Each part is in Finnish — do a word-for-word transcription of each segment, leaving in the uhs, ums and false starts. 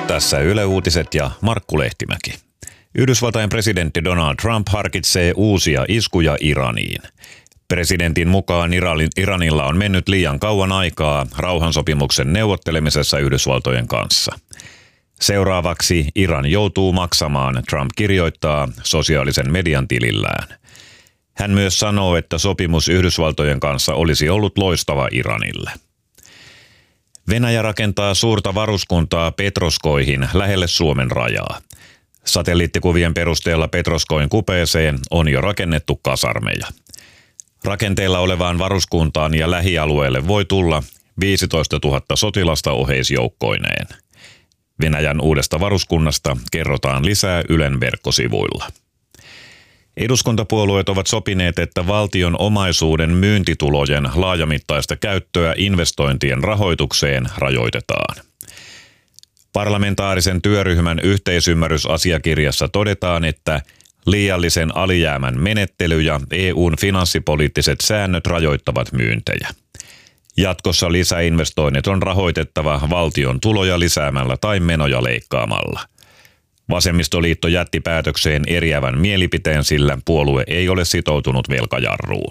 Tässä Yle Uutiset ja Markku Lehtimäki. Yhdysvaltain presidentti Donald Trump harkitsee uusia iskuja Iraniin. Presidentin mukaan Iranilla on mennyt liian kauan aikaa rauhansopimuksen neuvottelemisessa Yhdysvaltojen kanssa. Seuraavaksi Iran joutuu maksamaan, Trump kirjoittaa sosiaalisen median tilillään. Hän myös sanoo, että sopimus Yhdysvaltojen kanssa olisi ollut loistava Iranille. Venäjä rakentaa suurta varuskuntaa Petroskoihin lähelle Suomen rajaa. Satelliittikuvien perusteella Petroskoin kupeeseen on jo rakennettu kasarmeja. Rakenteilla olevaan varuskuntaan ja lähialueelle voi tulla viisitoistatuhatta sotilasta oheisjoukkoineen. Venäjän uudesta varuskunnasta kerrotaan lisää Ylen verkkosivuilla. Eduskuntapuolueet ovat sopineet, että valtion omaisuuden myyntitulojen laajamittaista käyttöä investointien rahoitukseen rajoitetaan. Parlamentaarisen työryhmän yhteisymmärrysasiakirjassa todetaan, että liiallisen alijäämän menettely ja E U:n finanssipoliittiset säännöt rajoittavat myyntejä. Jatkossa lisäinvestoinnit on rahoitettava valtion tuloja lisäämällä tai menoja leikkaamalla. Vasemmistoliitto jätti päätökseen eriävän mielipiteen, sillä puolue ei ole sitoutunut velkajarruun.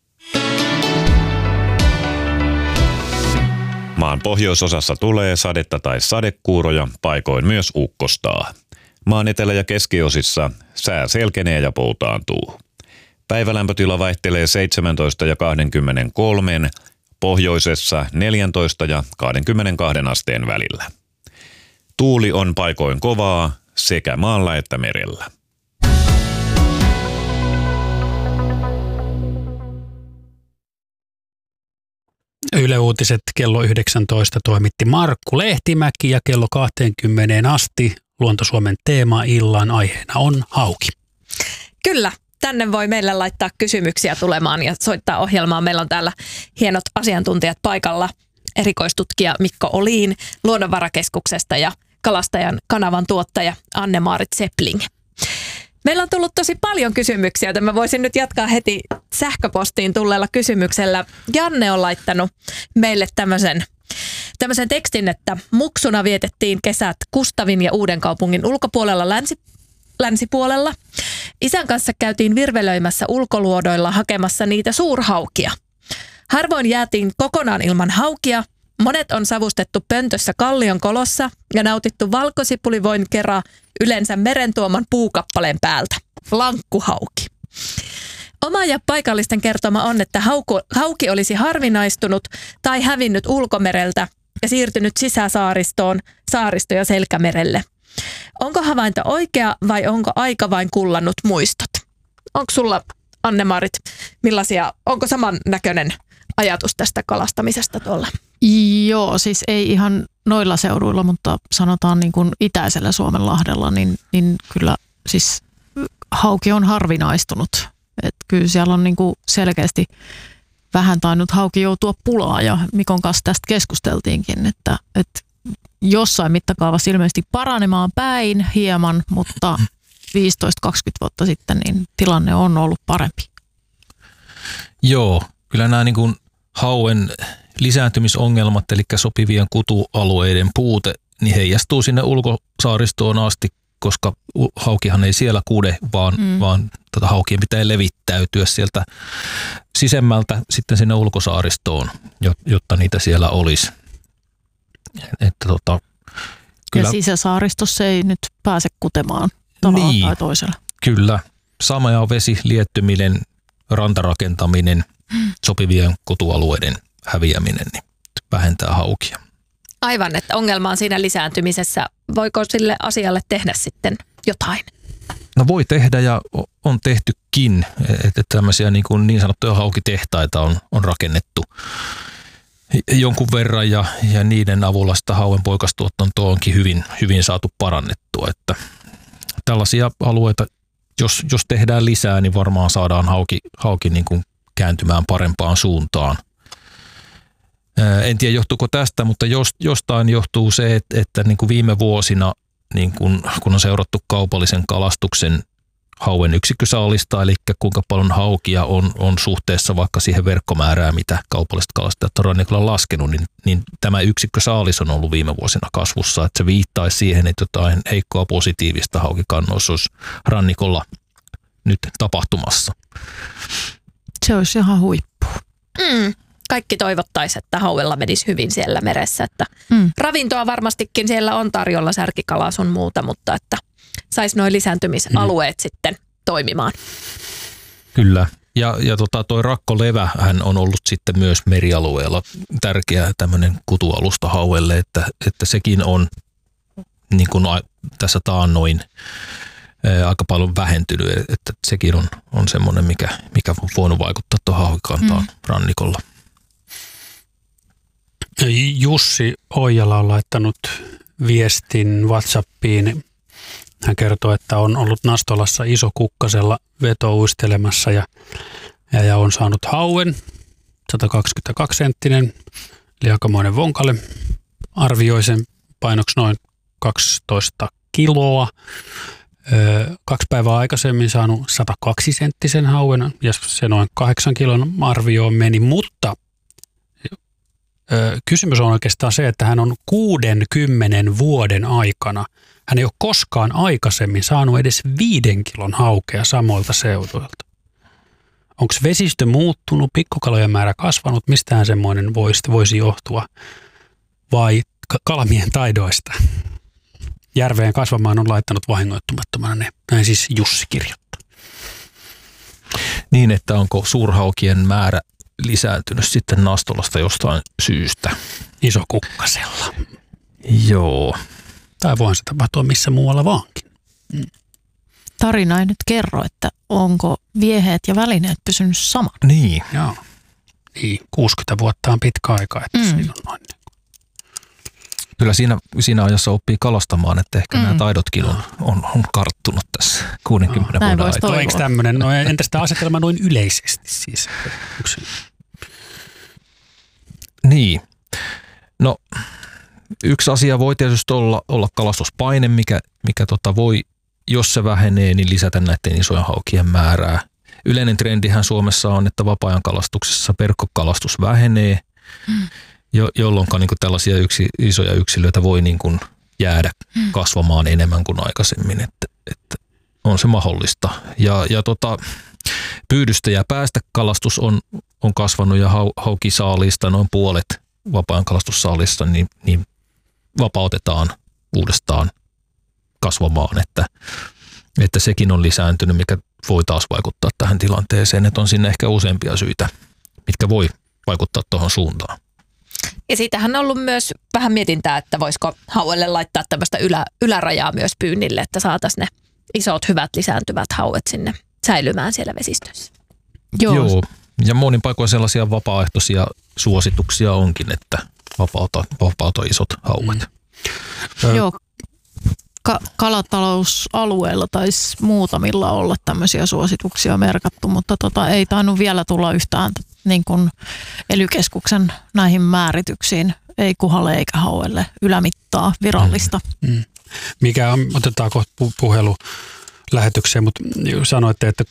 Maan pohjoisosassa tulee sadetta tai sadekuuroja, paikoin myös ukkostaa. Maan etelä- ja keskiosissa sää selkenee ja poutaantuu. Päivälämpötila vaihtelee seitsemäntoista ja kaksikymmentäkolme, pohjoisessa neljätoista ja kaksikymmentäkaksi asteen välillä. Tuuli on paikoin kovaa sekä maalla että merellä. Yle Uutiset kello yhdeksäntoista toimitti Markku Lehtimäki ja kello kaksikymmentä asti Luonto-Suomen teema-illan aiheena on hauki. Kyllä, tänne voi meille laittaa kysymyksiä tulemaan ja soittaa ohjelmaan. Meillä on täällä hienot asiantuntijat paikalla. Erikoistutkija Mikko Olin Luonnonvarakeskuksesta ja Kalastajan kanavan tuottaja Anne-Maarit Seppling. Meillä on tullut tosi paljon kysymyksiä, joten mä voisin nyt jatkaa heti sähköpostiin tulleella kysymyksellä. Janne on laittanut meille tämmöisen, tämmöisen tekstin, että muksuna vietettiin kesät Kustavin ja Uudenkaupungin ulkopuolella länsi, länsipuolella. Isän kanssa käytiin virvelöimässä ulkoluodoilla hakemassa niitä suurhaukia. Harvoin jäätiin kokonaan ilman haukia. Monet on savustettu pöntössä kallion kolossa ja nautittu valkosipulivoin kera yleensä meren tuoman puukappaleen päältä. Lankkuhauki. Oma ja paikallisten kertoma on, että hauku, hauki olisi harvinaistunut tai hävinnyt ulkomereltä ja siirtynyt sisäsaaristoon, saaristo- ja selkämerelle. Onko havainto oikea vai onko aika vain kullannut muistot? Onko sulla, Anne-Maarit, millaisia, onko samannäköinen ajatus tästä kalastamisesta tuolla? Joo, siis ei ihan noilla seuduilla, mutta sanotaan niin kuin itäisellä Suomenlahdella, niin, niin kyllä siis hauki on harvinaistunut. Et kyllä siellä on niin kuin selkeästi vähän tainnut hauki joutua pulaan ja Mikon kanssa tästä keskusteltiinkin, että, että jossain mittakaavassa ilmeisesti paranemaan päin hieman, mutta viisitoista kaksikymmentä vuotta sitten niin tilanne on ollut parempi. Joo, kyllä nämä niin kuin hauen lisääntymisongelmat, eli sopivien kutualueiden puute, niin heijastuu sinne ulkosaaristoon asti, koska haukihan ei siellä kude, vaan, mm. vaan tota, haukien pitää levittäytyä sieltä sisemmältä sitten sinne ulkosaaristoon, jotta niitä siellä olisi. Että, tota, kyllä, ja sisäsaaristossa ei nyt pääse kutemaan tavalla niin, tai toisella. Kyllä. Sama ja vesi, liettyminen, rantarakentaminen, mm. sopivien kutualueiden häviäminen niin vähentää haukia. Aivan, että ongelma on siinä lisääntymisessä. Voiko sille asialle tehdä sitten jotain? No voi tehdä ja on tehtykin, että tämmöisiä niin, kuin niin sanottuja haukitehtaita on, on rakennettu jonkun verran ja, ja niiden avulla sitä hauen poikastuotantoa onkin hyvin, hyvin saatu parannettua. Että tällaisia alueita, jos, jos tehdään lisää, niin varmaan saadaan hauki, hauki niin kuin kääntymään parempaan suuntaan. En tiedä johtuuko tästä, mutta jostain johtuu se, että, että niin kuin viime vuosina, niin kun, kun on seurattu kaupallisen kalastuksen hauen yksikkösaalista, eli kuinka paljon haukia on, on suhteessa vaikka siihen verkkomäärään, mitä kaupalliset kalastajat on rannikolla laskenut, niin, niin tämä yksikkösaalis on ollut viime vuosina kasvussa, että se viittaisi siihen, että jotain heikkoa positiivista haukikannoissa olisi rannikolla nyt tapahtumassa. Se olisi ihan huippu. Mm. Kaikki toivottaisi, että hauella menisi hyvin siellä meressä. Että mm. Ravintoa varmastikin siellä on tarjolla, särkikalaa sun muuta, mutta että saisi nuo lisääntymisalueet mm. sitten toimimaan. Kyllä. Ja, ja tota, toi rakkolevä hän on ollut sitten myös merialueella tärkeä tämmöinen kutualusta hauelle, että, että sekin on niin kuin tässä taannoin ää, aika paljon vähentynyt, että sekin on, on semmoinen, mikä, mikä on voinut vaikuttaa tuohon haukikantaan mm. rannikolla. Jussi Oijala on laittanut viestin WhatsAppiin. Hän kertoo, että on ollut Nastolassa Isokukkasella vetouistelemassa ja, ja, ja on saanut hauen, sata kaksikymmentäkaksi senttinen, eli aikamoinen vonkale. Arvioi sen painoksi noin kaksitoista kiloa. Öö, kaksi päivää aikaisemmin saanut sata kaksi senttisen hauen ja se noin kahdeksan kilon arvioon meni, mutta öö, kysymys on oikeastaan se, että hän on kuudenkymmenen vuoden aikana, hän ei ole koskaan aikaisemmin saanut edes viiden kilon haukea samoilta seuduilta. Onko vesistö muuttunut, pikkukalojen määrä kasvanut, mistään semmoinen voisi, voisi johtua vai kalamien taidoista? Järveen kasvamaan on laittanut vahingoittumattomana ne. Näin siis Jussi kirjoittaa. Niin, että onko suurhaukien määrä lisääntynyt sitten Nastolasta jostain syystä? Isokukkasella. Joo. Tai voihan se tapahtua missä muualla vaankin. Mm. Tarina ei nyt kerro, että onko vieheet ja välineet pysynyt saman. Niin. Joo. Niin, kuusikymmentä vuotta on pitkä aika, että mm. siinä on noin. Kyllä siinä, siinä ajassa oppii kalastamaan, että ehkä mm. nämä taidotkin on, on, on karttunut tässä kuudenkymmenen no, vuoden aikana. Eikö tämmöinen, no entäs tämä asetelma noin yleisesti siis? Yksi. Niin. No yksi asia voi tietysti olla, olla kalastuspaine, mikä, mikä tota voi, jos se vähenee, niin lisätä näiden isojen haukien määrää. Yleinen trendihän Suomessa on, että vapaa-ajan kalastuksessa verkkokalastus vähenee, mm. jo, jolloin niin tällaisia yksi, isoja yksilöitä voi niin kuin jäädä mm. kasvamaan enemmän kuin aikaisemmin, että, että on se mahdollista. Ja, ja tota, pyydystä ja päästäkalastus on, on kasvanut ja hau, haukisaalista noin puolet vapaa-ajan kalastussaalista, niin, niin vapautetaan uudestaan kasvamaan, että, että sekin on lisääntynyt, mikä voi taas vaikuttaa tähän tilanteeseen, että on sinne ehkä useampia syitä, mitkä voi vaikuttaa tuohon suuntaan. Ja siitähän on ollut myös vähän mietintää, että voisiko hauelle laittaa tämmöistä ylä, ylärajaa myös pyynnille, että saataisiin ne isot, hyvät, lisääntyvät hauet sinne säilymään siellä vesistössä. Joo. Joo. Ja monin paikoin sellaisia vapaaehtoisia suosituksia onkin, että vapauta, vapauta isot hauet. Mm. Joo. Ka- kalatalousalueella taisi muutamilla olla tämmöisiä suosituksia merkattu, mutta tota, ei tainnut vielä tulla yhtään niin kuin ely keskuksen näihin määrityksiin, ei kuhalle eikä hauelle ylämittaa virallista. Mm. Mm. Mikä on, otetaan kohta puhelu lähetykseen, mutta sanoitte, että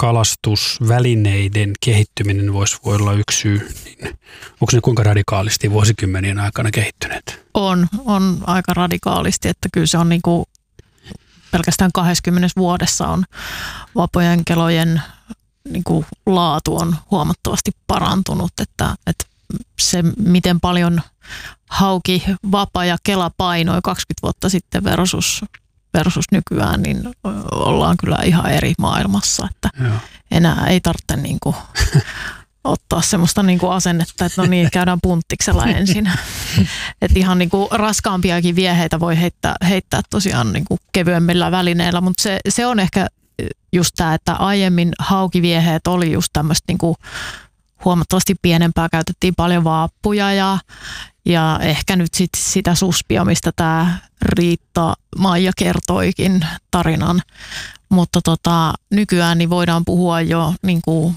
kalastusvälineiden kehittyminen voisi voi olla yksi syy. Niin onko ne kuinka radikaalisti vuosikymmenien aikana kehittyneet? On, on aika radikaalisti, että kyllä se on niin kuin pelkästään kaksikymmentä vuodessa on vapojen kelojen niin kuin laatu on huomattavasti parantunut, että, että se miten paljon hauki, vapa ja kela painoi kaksikymmentä vuotta sitten versus versus nykyään, niin ollaan kyllä ihan eri maailmassa, että Joo. enää ei tarvitse niin kuin ottaa semmoista niin kuin asennetta, että no niin, käydään punttiksella ensin. Että ihan niin kuin raskaampiakin vieheitä voi heittää, heittää tosiaan niin kuin kevyemmillä välineillä, mutta se, se on ehkä just tämä, että aiemmin haukivieheet oli just tämmöistä niin kuin huomattavasti pienempää, käytettiin paljon vaappuja ja Ja ehkä nyt sit sitä suspia, mistä tämä Riitta Maija kertoikin tarinan. Mutta tota, nykyään niin voidaan puhua jo niin kuin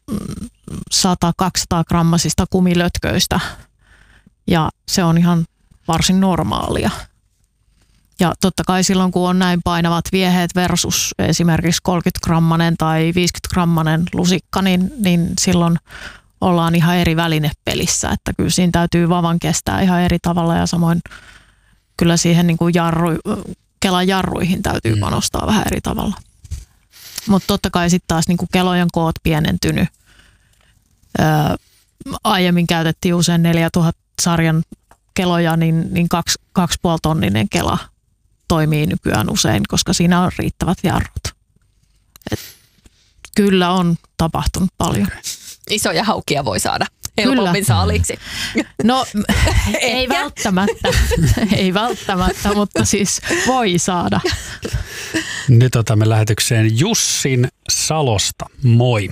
sata kaksisataa grammasista kumilötköistä. Ja se on ihan varsin normaalia. Ja totta kai silloin, kun on näin painavat vieheet versus esimerkiksi kolmekymmentä-grammanen tai viisikymmentä-grammanen lusikka, niin, niin silloin ollaan ihan eri välinepelissä. Että kyllä siinä täytyy vavan kestää ihan eri tavalla ja samoin kyllä siihen niin kuin jarru, kelan jarruihin täytyy panostaa mm. vähän eri tavalla. Mutta totta kai sitten taas niin kuin kelojen koot pienentynyt. Öö, aiemmin käytettiin usein neljätuhatta sarjan keloja, niin, niin kaksi, kaksi puoli tonninen kela toimii nykyään usein, koska siinä on riittävät jarrut. Et kyllä on tapahtunut paljon. Isoja haukia voi saada helpommin saaliksi. No ei välttämättä, ei välttämättä, mutta siis voi saada. Nyt otamme lähetykseen Jussin Salosta. Moi.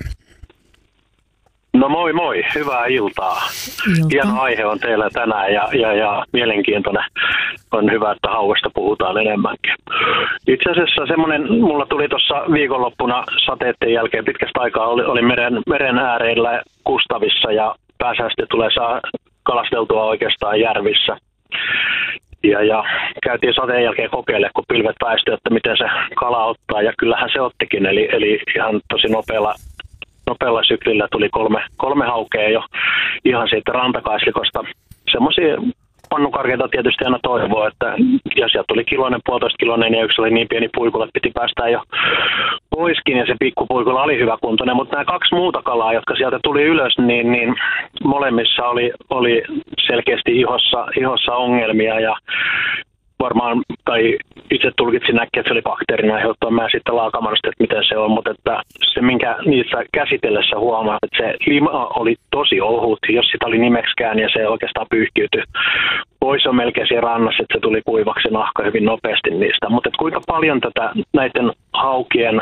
No moi moi, hyvää iltaa. Ilta. Hieno aihe on teillä tänään ja, ja, ja mielenkiintoinen. On hyvä, että hauvasta puhutaan enemmänkin. Itse asiassa semmoinen, mulla tuli tuossa viikonloppuna sateiden jälkeen pitkästä aikaa, oli, oli meren, meren ääreillä Kustavissa ja pääsääntöisesti tulee saa kalasteltua oikeastaan järvissä. Ja, ja käytiin sateen jälkeen kokeilemaan, kun pilvet väistyi, että miten se kala ottaa ja kyllähän se ottikin, eli, eli ihan tosi nopealla Nopealla syklillä tuli kolme, kolme haukea jo ihan siitä rantakaislikosta. Semmoisia pannukarkeita tietysti aina toivoo, että ja sieltä tuli kiloinen, puolitoista kiloinen ja yksi oli niin pieni puikulla, että piti päästä jo poiskin ja se pikkupuikulla oli hyvä kuntoinen. Mutta nämä kaksi muuta kalaa, jotka sieltä tuli ylös, niin, niin molemmissa oli, oli selkeästi ihossa, ihossa ongelmia ja varmaan, tai itse tulkitsin näkki, että se oli bakteerin aiheuttaa. Mä sitten laakamasta, että miten se on, mutta että se, minkä niissä käsitellessä huomaa, että se lima oli tosi ohut, jos sitä oli nimeksikään, ja se oikeastaan pyyhkiytyi pois on melkein siinä rannassa, että se tuli kuivaksi nahka hyvin nopeasti niistä. Mutta kuinka paljon tätä näiden haukien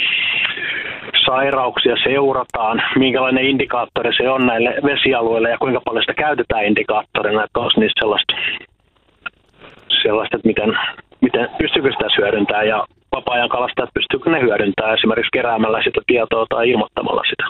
sairauksia seurataan, minkälainen indikaattori se on näille vesialueille ja kuinka paljon sitä käytetään indikaattorina, että olisi niistä sellaista, sellaista että miten, miten pystyykö sitä hyödyntää ja vapaa-ajan kalastajat pystyykö ne hyödyntämään esimerkiksi keräämällä sitä tietoa tai ilmoittamalla sitä.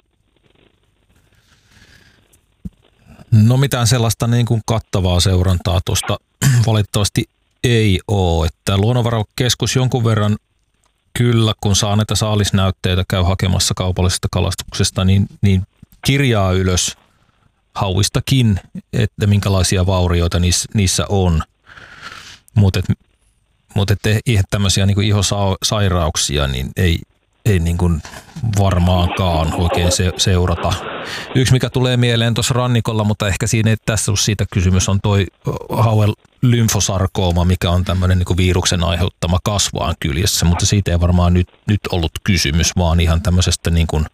No mitään sellaista niin kuin kattavaa seurantaa tuosta valitettavasti ei ole. Että Luonnonvarakeskus jonkun verran kyllä, kun saa näitä saalisnäytteitä, käy hakemassa kaupallisesta kalastuksesta, niin, niin kirjaa ylös hauistakin, että minkälaisia vaurioita niissä, niissä on. Mutta et, mut et ihan tämmöisiä niin kuin ihosairauksia niin ei, ei niin kuin varmaankaan oikein se, seurata. Yksi, mikä tulee mieleen tuossa rannikolla, mutta ehkä siinä ei tässä ole siitä kysymys, on toi hauen lymfosarkooma, mikä on tämmöinen niin kuin viruksen aiheuttama kasvaan kyljessä, mutta siitä ei varmaan nyt, nyt ollut kysymys, vaan ihan tämmöisestä niin kuin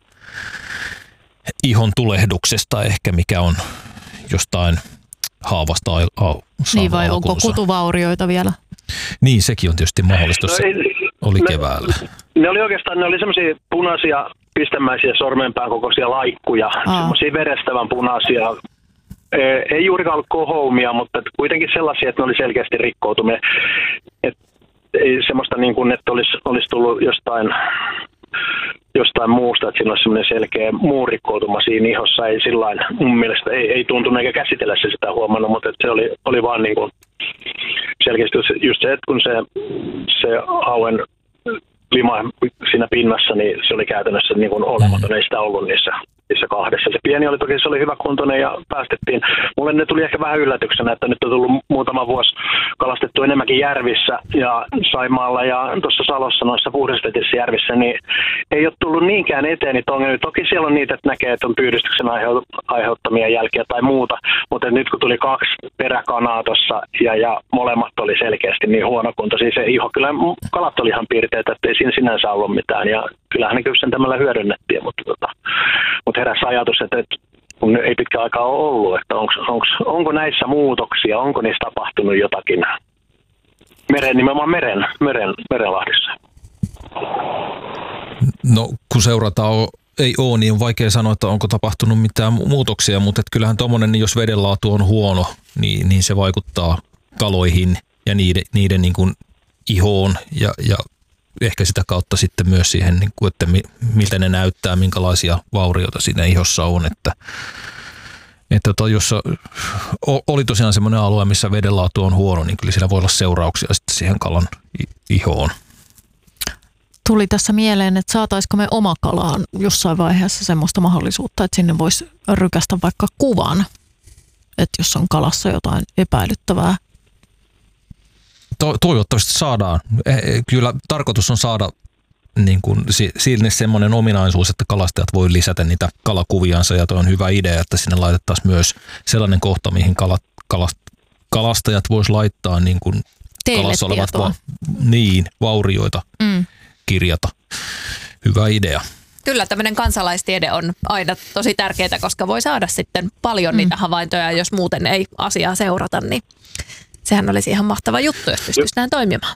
ihon tulehduksesta ehkä, mikä on jostain haavasta au, niin vai onko kutuvaurioita vielä? Niin, sekin on tietysti mahdollista, jos se oli ne, keväällä. Ne oli oikeastaan, ne oli semmoisia punaisia pistemäisiä sormenpään kokoisia laikkuja, semmoisia verestävän punaisia. Ei juurikaan ollut kohoumia, mutta kuitenkin sellaisia, että ne oli selkeästi rikkoutumia. Et ei semmoista niin kuin, että olisi, olisi tullut jostain, jostain muusta, että siinä olisi semmoinen selkeä muu rikkoutuma siinä ihossa. Ei sillain, mun mielestä ei, ei tuntunut eikä käsitellä se sitä huomannut, mutta se oli, oli vaan niin kuin selkeästi just se, että kun se, se hauen lima siinä pinnassa, niin se oli käytännössä niin kuin olematon, ei sitä ollut niissä, niissä kahdessa. Se pieni oli toki, se oli hyvä kuntoinen ja päästettiin. Mulle ne tuli ehkä vähän yllätyksenä, että nyt on tullut muutama vuosi kalastettu enemmänkin järvissä ja Saimaalla ja tuossa Salossa noissa puhdasvetisissä järvissä, niin ei ole tullut niinkään eteen niitä ongelmia. Toki siellä on niitä, että näkee, että on pyydystyksen aiheuttamia jälkiä tai muuta, mutta nyt kun tuli kaksi peräkanaa tuossa ja, ja molemmat oli selkeästi niin huonokuntoisia, se iho, kyllä kalat oli ihan piirteitä, että ei siinä sinänsä ollut mitään ja kyllähän ne kyllä sen tämällä hyödynnettiin, mutta, tota, mutta heräsi ajatus, että, että kun ei pitkä aikaa ole ollut, että onko, onko, onko näissä muutoksia, onko niissä tapahtunut jotakin meren, nimenomaan meren, meren, merenlahdissa? No kun seurataan ei ole, niin on vaikea sanoa, että onko tapahtunut mitään muutoksia, mutta että kyllähän tuommoinen, jos vedenlaatu on huono, niin, niin se vaikuttaa kaloihin ja niiden, niiden niin kuin ihoon ja, ja ehkä sitä kautta sitten myös siihen, niin kuin, että miltä ne näyttää, minkälaisia vaurioita siinä ihossa on. Että, Että to, jos oli tosiaan semmoinen alue, missä vedenlaatu on huono, niin kyllä siinä voi olla seurauksia sitten siihen kalan ihoon. Tuli tässä mieleen, että saataisiko me Omakalaan jossain vaiheessa semmoista mahdollisuutta, että sinne voisi rykästä vaikka kuvan, että jos on kalassa jotain epäilyttävää. To- toivottavasti saadaan. Kyllä tarkoitus on saada niin kuin, sinne semmoinen ominaisuus, että kalastajat voi lisätä niitä kalakuviansa, ja tuo on hyvä idea, että sinne laitettaisiin myös sellainen kohta, mihin kalat, kalast, kalastajat vois laittaa niin kuin kalassa olevat va- niin, vaurioita mm. kirjata. Hyvä idea. Kyllä tämmöinen kansalaistiede on aina tosi tärkeää, koska voi saada sitten paljon mm. niitä havaintoja, jos muuten ei asiaa seurata, niin sehän olisi ihan mahtava juttu, jos pystyisi näin toimimaan.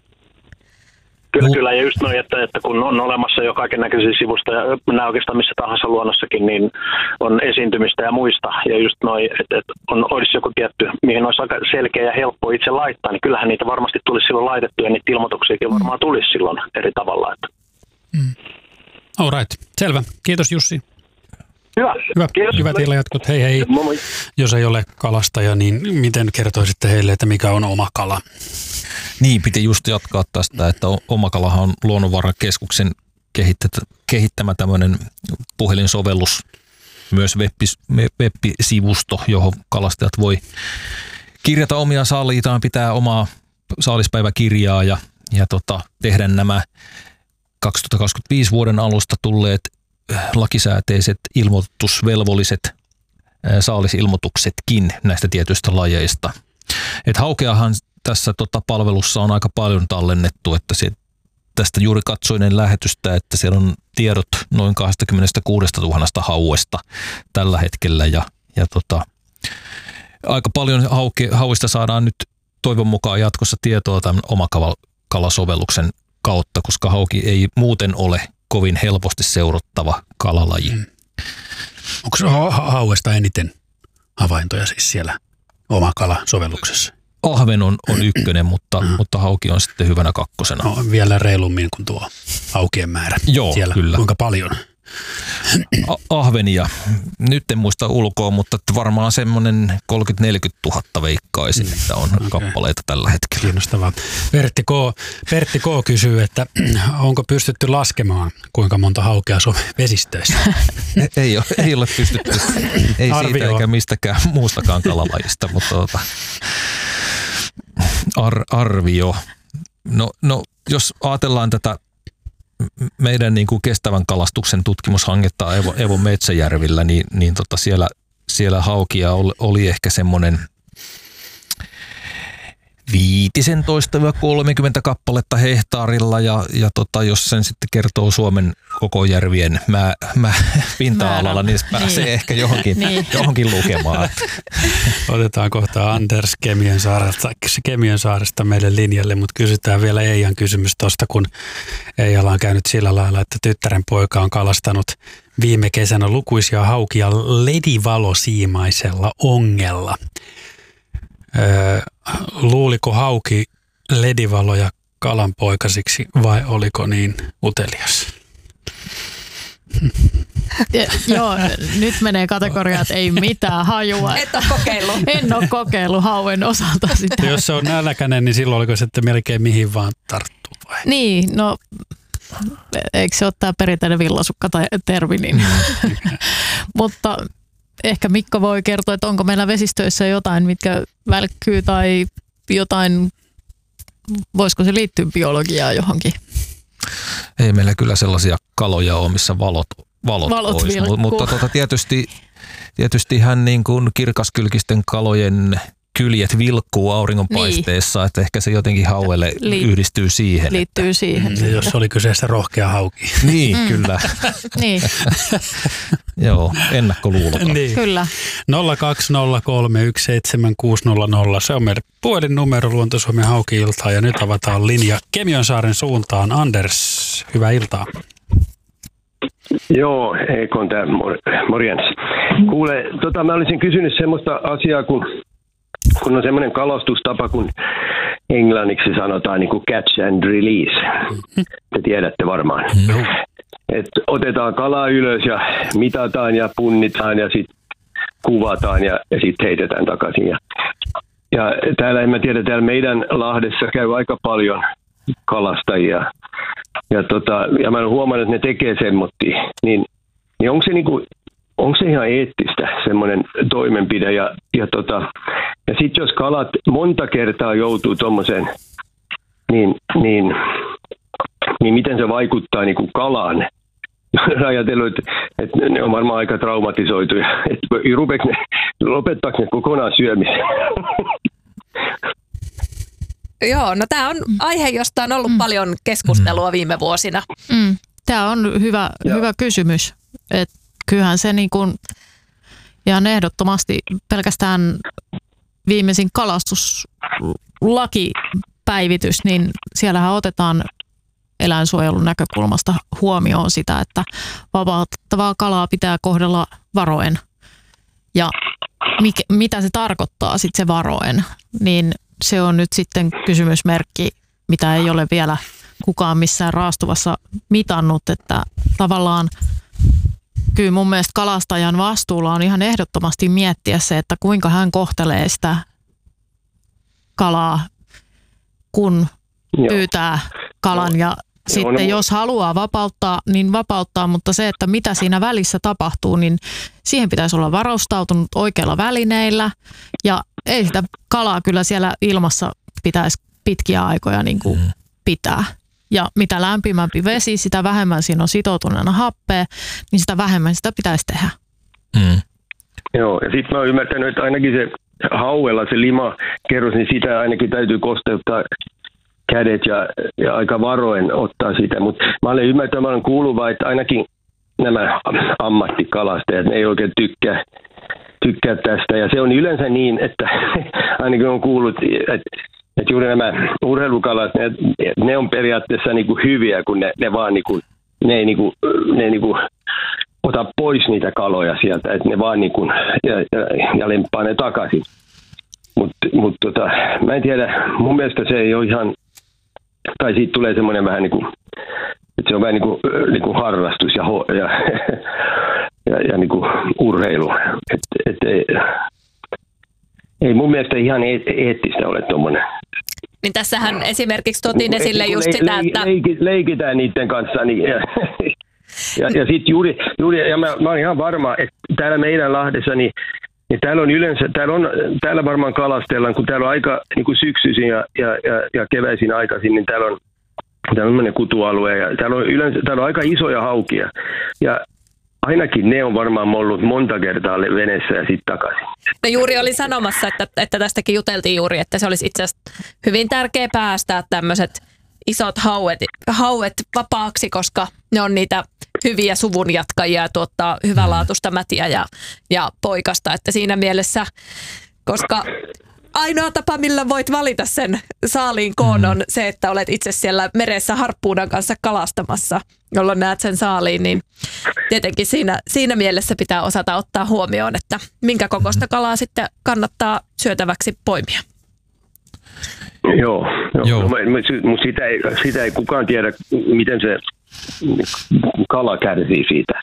Kyllä, kyllä, ja just noin, että, että kun on olemassa jo kaiken näköisiä sivusta ja nämä oikeastaan missä tahansa luonnossakin, niin on esiintymistä ja muista. Ja just noin, että, että on, olisi joku tietty, mihin olisi aika selkeä ja helppo itse laittaa, niin kyllähän niitä varmasti tulisi silloin laitettua, ja niitä ilmoituksiakin varmaan tulisi silloin eri tavalla. Että. Mm. All right, selvä. Kiitos Jussi. Hyvä. Hyvä. Kiitos. Hyvät illanjatkot. Hei hei. Moi moi. Jos ei ole kalastaja, niin miten kertoisitte heille, että mikä on Omakala? Niin, piti just jatkaa tästä, että Omakalahan on Luonnonvarakeskuksen kehittämä tämmöinen puhelinsovellus, myös web-sivusto, johon kalastajat voi kirjata omia saaliitaan, pitää omaa saalispäiväkirjaa ja, ja tota, tehdä nämä kaksituhattakaksikymmentäviisi vuoden alusta tulleet lakisääteiset ilmoitusvelvolliset saalisilmoituksetkin näistä tietyistä lajeista. Et haukeahan tässä tota palvelussa on aika paljon tallennettu, että se, tästä juuri katsoinen lähetystä, että siellä on tiedot noin kaksikymmentäkuusituhatta hauesta tällä hetkellä ja, ja tota, aika paljon hauke, hauista saadaan nyt toivon mukaan jatkossa tietoa tämän Omakala-sovelluksen kautta, koska hauki ei muuten ole kovin helposti seurattava kalalaji. Mm. Onko se ha- hauesta eniten havaintoja siis siellä Omakala-sovelluksessa? Ahven on, on ykkönen, mutta, mm. mutta hauki on sitten hyvänä kakkosena. No, vielä reilummin kuin tuo haukien määrä. Joo, siellä. Kyllä. Kuinka paljon? A- ahvenia. Nyt en muista ulkoa, mutta varmaan semmoinen kolmekymmentä neljäkymmentä tuhatta veikkaisin, mm. että on okay. kappaleita tällä hetkellä. Kiinnostavaa. Pertti K. Pertti K. kysyy, että onko pystytty laskemaan, kuinka monta haukea on vesistöissä? ei, ole, ei ole pystytty. Ei Arvio. Siitä eikä mistäkään muustakaan kalalajista, mutta tuota, ar- arvio. No, no, jos ajatellaan tätä meidän niin kuin kestävän kalastuksen tutkimushanketta Evo, Evo Metsäjärvillä, niin, niin tota siellä, siellä haukia oli, oli ehkä semmoinen viisitoista kolmekymmentä kappaletta hehtaarilla ja, ja tota, jos sen sitten kertoo Suomen koko järvien mä, mä, pinta-alalla, niin se pääsee niin. ehkä johonkin, niin. johonkin lukemaan. Otetaan kohta Anders Kemiönsaaresta, Kemiönsaaresta meille linjalle, mutta kysytään vielä Eijan kysymys tuosta, kun Eijalla on käynyt sillä lailla, että tyttären poika on kalastanut viime kesänä lukuisia haukia ledivalosiimaisella ongella. Öö, luuliko hauki ledivaloja kalanpoikasiksi vai oliko niin utelias? Ja, joo, nyt menee kategoriaan, että ei mitään hajua. Et ole kokeillut. En ole kokeillut hauen osalta sitä. Jos se on nälkäinen, niin silloin oliko sitten melkein mihin vaan tarttuu vai? Niin, no eikö se ole tämä perinteinen villasukka tai termi, niin. Mutta ehkä Mikko voi kertoa, että onko meillä vesistöissä jotain, mitkä välkkyy tai jotain, voisiko se liittyä biologiaan johonkin? Ei meillä kyllä sellaisia kaloja ole, missä valot, valot, valot olisi, vilkkuu. Mutta tuota, tietysti, tietysti hän niin kuin kirkaskylkisten kalojen kyljet vilkkuu auringonpaisteessa, niin. Että ehkä se jotenkin hauelle Li- yhdistyy siihen. Liittyy että, siihen. Mm, jos oli kyseessä rohkea hauki. Niin, mm. kyllä. niin. Joo, ennakkoluuloton. Niin. Kyllä. nolla kaksi nolla kolme yksi seitsemän kuusi nolla nolla, se on meidän puhelinnumero Luonto-Suomen Hauki-iltaa ja nyt avataan linja Kemiönsaaren suuntaan. Anders, hyvää iltaa. Joo, Eiko on tää, morjens. Kuule, tota, mä olisin kysynyt semmoista asiaa, kun, kun on semmoinen kalastustapa, kun englanniksi sanotaan niin kuin catch and release. Te tiedätte varmaan. Et otetaan kalaa ylös ja mitataan ja punnitaan ja sitten kuvataan ja, ja sitten heitetään takaisin. Ja, ja täällä, en mä tiedä, täällä meidän Lahdessa käy aika paljon kalastajia. Ja, tota, ja mä olen huomannut, että ne tekee semmoittia. Niin, niin onko se, niinku, onko se ihan eettistä, semmoinen toimenpide? Ja, ja, tota, ja sitten jos kalat monta kertaa joutuu tuommoiseen, niin, niin, niin miten se vaikuttaa niinku kalaan? Ajatellut, että, että ne on varmaan aika traumatisoituja. Että ne, lopettaako ne kokonaan syömisen? Joo, no tämä on aihe, josta on ollut mm. paljon keskustelua viime vuosina. Mm. Tämä on hyvä, hyvä kysymys. Et kyllähän se niin kuin, ihan ehdottomasti pelkästään viimeisin kalastuslakipäivitys, niin siellähän otetaan eläinsuojelun näkökulmasta huomioon sitä, että vapautettavaa kalaa pitää kohdella varoen. Ja mikä, mitä se tarkoittaa sitten se varoen, niin se on nyt sitten kysymysmerkki, mitä ei ole vielä kukaan missään raastuvassa mitannut, että tavallaan kyllä mun mielestä kalastajan vastuulla on ihan ehdottomasti miettiä se, että kuinka hän kohtelee sitä kalaa, kun pyytää kalan ja sitten jos haluaa vapauttaa, niin vapauttaa, mutta se, että mitä siinä välissä tapahtuu, niin siihen pitäisi olla varustautunut oikeilla välineillä ja ei sitä kalaa kyllä siellä ilmassa pitäisi pitkiä aikoja niin kuin pitää. Ja mitä lämpimämpi vesi, sitä vähemmän siinä on sitoutuneena happea, niin sitä vähemmän sitä pitäisi tehdä. Mm. Joo, ja sitten mä oon ymmärtänyt, että ainakin se hauella se limakerros, niin sitä ainakin täytyy kosteuttaa kädet ja, ja aika varoen ottaa sitä, mutta mä olen ymmärtänyt, mä olen kuullut, että ainakin nämä ammattikalastajat, ne ei oikein tykkää, tykkää tästä, ja se on yleensä niin, että ainakin on kuullut, että, että juuri nämä urheilukalat, ne, ne on periaatteessa niin kuin hyviä, kun ne, ne vaan niin kuin, ne ei, niin kuin, ne ei niin kuin ota pois niitä kaloja sieltä, että ne vaan niin kuin, ja, ja, ja lemppaa ne takaisin. Mutta mut tota, mä en tiedä, mun mielestä se ei ole ihan, tai siitä tulee semmoinen vähän niin kuin, että se on vähän niin kuin, niin kuin harrastus ja, ho, ja, ja, ja niin kuin urheilu. Et, et, ei, ei mun mielestä ihan eettistä ole tuommoinen. Niin tässähän esimerkiksi tuotiin esille just le, sitä, le, että leiki, leikitään niiden kanssa. Niin, ja ja, ja sitten juuri, juuri, ja mä, mä olen ihan varma, että täällä meidän Lahdessa, niin Ja täällä on yleensä, täällä, on, täällä varmaan kalastellaan, kun täällä on aika niin kuin syksyisin ja, ja, ja, ja keväisin aikaisin, niin täällä on tämmöinen kutualue ja täällä on yleensä täällä on aika isoja haukia. Ja ainakin ne on varmaan mollut monta kertaa veneessä ja sitten takaisin. No juuri olin sanomassa, että, että tästäkin juteltiin juuri, että se olisi itse asiassa hyvin tärkeää päästää tämmöiset isot hauet, hauet vapaaksi, koska ne on niitä hyviä suvun jatkajia ja tuottaa hyvänlaatuista mätiä ja, ja poikasta. Että siinä mielessä, koska ainoa tapa, millä voit valita sen saaliin koon on se, että olet itse siellä meressä harppuunan kanssa kalastamassa, jolloin näet sen saaliin, niin tietenkin siinä, siinä mielessä pitää osata ottaa huomioon, että minkä kokoista kalaa sitten kannattaa syötäväksi poimia. Joo, joo. joo. No, mutta sitä ei, sitä ei kukaan tiedä, miten se kala kärsii siitä.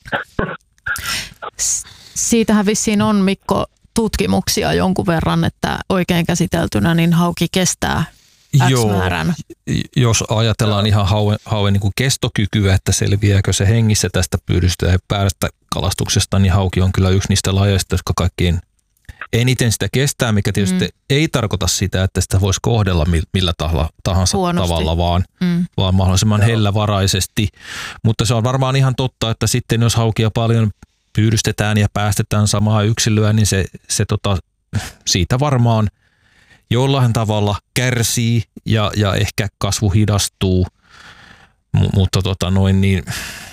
Siitähän vissiin on, Mikko, tutkimuksia jonkun verran, että oikein käsiteltynä niin hauki kestää X-määrän. Jos ajatellaan ihan hauen, hauen niin kuin kestokykyä, että selviääkö se hengissä tästä pyydystä ja päästä kalastuksesta, niin hauki on kyllä yksi niistä lajeista, jotka kaikkiin eniten sitä kestää, mikä tietysti mm. ei tarkoita sitä, että sitä voisi kohdella millä tahansa huonosti tavalla, vaan, mm. vaan mahdollisimman hellävaraisesti. Mutta se on varmaan ihan totta, että sitten jos haukia paljon pyydystetään ja päästetään samaa yksilöä, niin se, se tota, siitä varmaan jollain tavalla kärsii ja, ja ehkä kasvu hidastuu, M- mutta tota noin, niin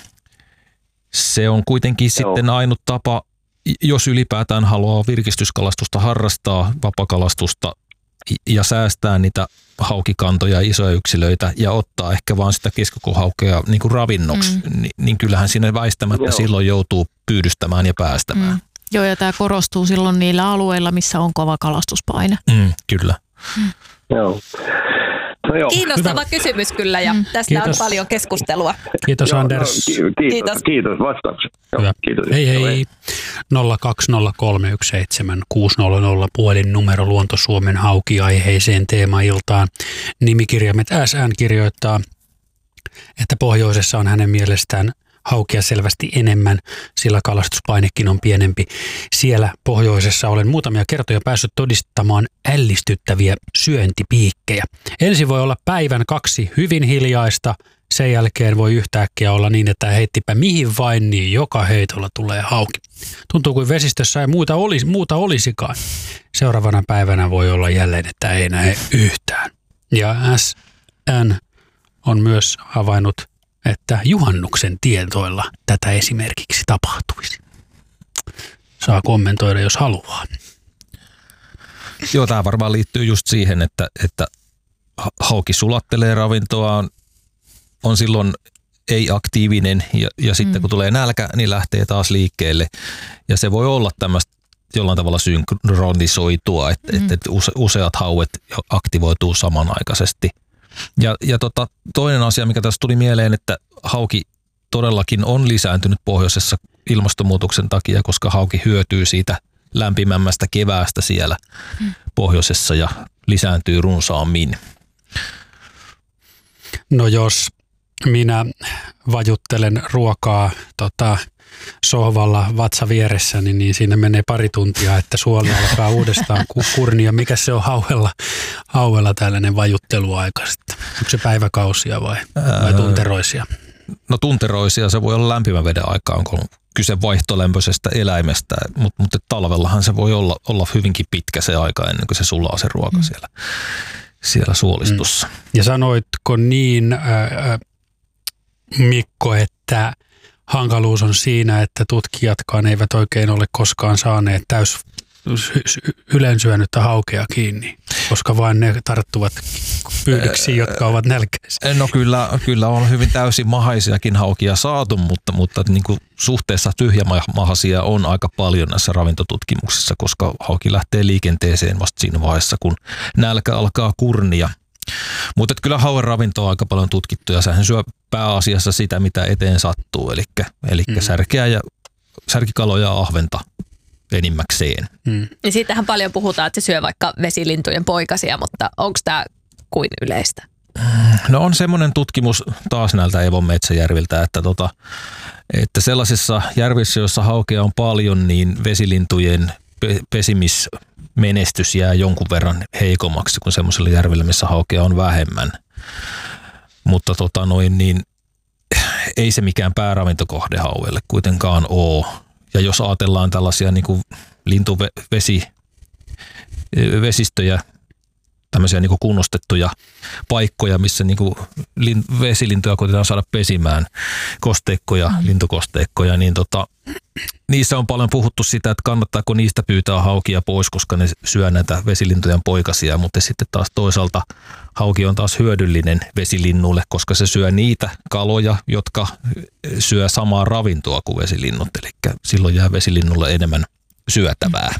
se on kuitenkin Joo. sitten ainut tapa, jos ylipäätään haluaa virkistyskalastusta harrastaa, vapakalastusta ja säästää niitä haukikantoja, isoja yksilöitä ja ottaa ehkä vaan sitä keskikohaukea niin kuin ravinnoksi, mm. niin, niin kyllähän siinä väistämättä Joo. silloin joutuu pyydystämään ja päästämään. Mm. Joo, ja tämä korostuu silloin niillä alueilla, missä on kova kalastuspaine. Mm, kyllä. Mm. Joo. No joo. Kiinnostava Hyvä. kysymys kyllä ja tästä Kiitos. on paljon keskustelua. Kiitos joo, Anders. No, kiitos, kiitos. Kiitos vastaukset. Hyvä. Kiitos. Hei hei. nolla kaksi nolla kolme yksi seitsemän kuusi nolla nolla puolin numero Luonto Suomen hauki-aiheiseen teemailtaan. Nimikirjaimet S N kirjoittaa, että pohjoisessa on hänen mielestään haukia selvästi enemmän, sillä kalastuspainekin on pienempi. Siellä pohjoisessa olen muutamia kertoja päässyt todistamaan ällistyttäviä syöntipiikkejä. Ensin voi olla päivän kaksi hyvin hiljaista, sen jälkeen voi yhtäkkiä olla niin, että heittipä mihin vain, niin joka heitolla tulee hauki. Tuntuu kuin vesistössä ei muuta, olisi, muuta olisikaan. Seuraavana päivänä voi olla jälleen, että ei näe yhtään. Ja S N on myös havainnut, että juhannuksen tietoilla tätä esimerkiksi tapahtuisi. Saa kommentoida, jos haluaa. Joo, tämä varmaan liittyy just siihen, että, että hauki sulattelee ravintoaan, on silloin ei-aktiivinen ja, ja sitten mm. kun tulee nälkä, niin lähtee taas liikkeelle. Ja se voi olla tämmöistä jollain tavalla synkronisoitua, että, mm. että useat hauet aktivoituu samanaikaisesti. Ja, ja tota, toinen asia, mikä tässä tuli mieleen, että hauki todellakin on lisääntynyt pohjoisessa ilmastonmuutoksen takia, koska hauki hyötyy siitä lämpimämmästä keväästä siellä mm. pohjoisessa ja lisääntyy runsaammin. No jos minä vajuttelen ruokaa tota, sohvalla vatsa vieressä, niin, niin siinä menee pari tuntia, että suoli alkaa uudestaan kurnia. Mikä se on hauella, hauella tällainen vajutteluaika sitten? Onko se päiväkausia vai, vai tunteroisia? No tunteroisia, se voi olla lämpimän veden aikaan, kun on kyse vaihtolämpöisestä eläimestä, mutta, mutta talvellahan se voi olla, olla hyvinkin pitkä se aika ennen kuin se sulaa se ruoka mm. siellä, siellä suolistossa. Mm. Ja sanoitko niin, äh, Mikko, että hankaluus on siinä, että tutkijatkaan eivät oikein ole koskaan saaneet täys ylensyönyttä haukea kiinni, koska vain ne tarttuvat pyydyksiin, jotka ovat nälkäisiä. No kyllä, kyllä on hyvin täysin mahaisiakin haukia saatu, mutta, mutta niin kuin suhteessa tyhjämahaisia on aika paljon näissä ravintotutkimuksissa, koska hauki lähtee liikenteeseen vasta siinä vaiheessa, kun nälkä alkaa kurnia. Mutta kyllä hauen ravinto on aika paljon tutkittu ja sehän syö pääasiassa sitä, mitä eteen sattuu, eli, eli mm. särkeä ja, särkikaloja ja ahventa enimmäkseen. Mm. Ja siitähän paljon puhutaan, että se syö vaikka vesilintujen poikasia, mutta onko tämä kuin yleistä? No on semmoinen tutkimus taas näiltä Evon Metsäjärviltä, että, tota, että sellaisissa järvissä, joissa haukea on paljon, niin vesilintujen pe- pesimismenestys jää jonkun verran heikommaksi kuin semmoisella järvellä, missä haukea on vähemmän. Mutta tota noin, niin ei se mikään pääravintokohde hauelle kuitenkaan ole. Ja jos ajatellaan tällaisia niin kuin lintuvesi, vesistöjä, tämmöisiä niin kuin kunnostettuja paikkoja, missä niin kuin vesilintuja koitetaan saada pesimään, kosteikkoja, mm. lintukosteikkoja, niin tota, niissä on paljon puhuttu sitä, että kannattaako niistä pyytää haukia pois, koska ne syö näitä vesilintujen poikasia, mutta sitten taas toisaalta hauki on taas hyödyllinen vesilinnulle, koska se syö niitä kaloja, jotka syö samaa ravintoa kuin vesilinnut, eli silloin jää vesilinnulle enemmän syötävää.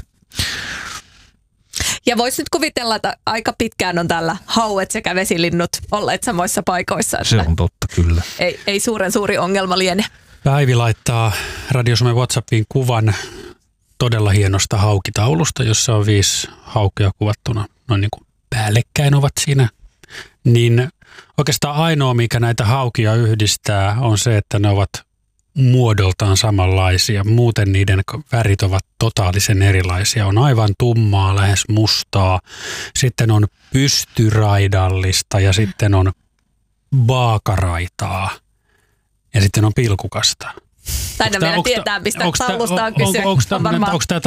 Ja voisi nyt kuvitella, että aika pitkään on täällä hauet sekä vesilinnut olleet samoissa paikoissa. Että se on totta, kyllä. Ei, ei suuren suuri ongelma liene. Päivi laittaa Radio Suomen WhatsAppiin kuvan todella hienosta haukitaulusta, jossa on viisi haukea kuvattuna noin niin kuin päällekkäin ovat siinä. Niin oikeastaan ainoa, mikä näitä haukia yhdistää, on se, että ne ovat muodoltaan samanlaisia. Muuten niiden värit ovat totaalisen erilaisia. On aivan tummaa, lähes mustaa. Sitten on pystyraidallista ja sitten on baakaraitaa. Ja sitten on pilkukasta. Taina meidän tietää, mistä taulusta on kyse. Onko tämä